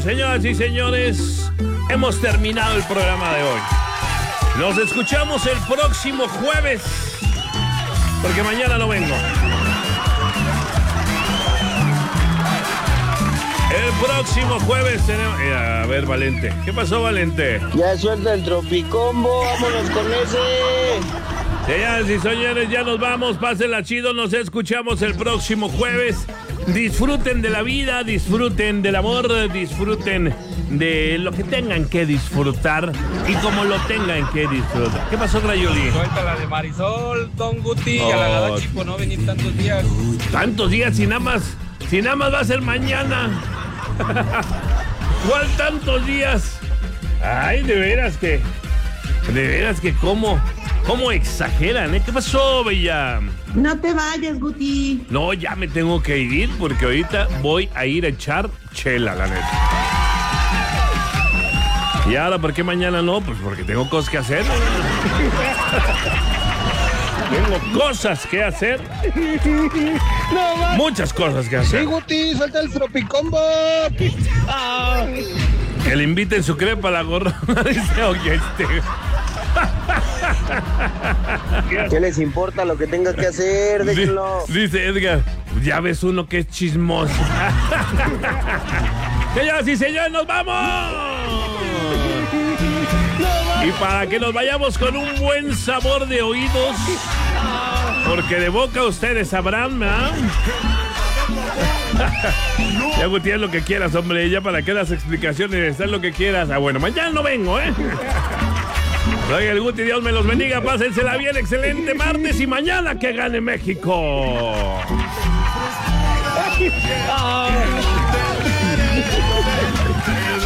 señoras y señores, hemos terminado el programa de hoy. Nos escuchamos el próximo jueves, porque mañana no vengo. El próximo jueves tenemos... a ver, Valente. ¿Qué pasó, Valente? Ya suelta el Tropicombo, vámonos con ese. Señoras y señores, ya nos vamos. Pásenla chido, nos escuchamos el próximo jueves. Disfruten de la vida, disfruten del amor, disfruten de lo que tengan que disfrutar y como lo tengan que disfrutar. ¿Qué pasó, Rayoli? Suelta la de Marisol, Don Guti, a la Gadachi por no venir tantos días. Tantos días, si nada más va a ser mañana. ¿Cuál tantos días? Ay, de veras que cómo exageran, ¿eh? ¿Qué pasó, Bella? No te vayas, Guti. No, ya me tengo que ir porque ahorita voy a ir a echar chela, la neta. ¿Y ahora por qué mañana no? Pues porque tengo cosas que hacer. Tengo cosas que hacer. No, muchas cosas que hacer. Sí, Guti, suelta el Tropicombo. Que le inviten su crepa a la gorrona. Dice, oye, ¿Qué les importa lo que tenga que hacer? Déjenlo. Dice Edgar, ya ves uno que es chismoso. Señoras y señores, nos vamos. Y para que nos vayamos con un buen sabor de oídos, porque de boca ustedes sabrán, ¿verdad? Ya, Gutiérrez, lo que quieras, hombre. Ya para que las explicaciones, haz lo que quieras. Ah, bueno, mañana no vengo, ¿eh? Soy el Guti, Dios me los bendiga. Pásensela bien, excelente martes y mañana que gane México.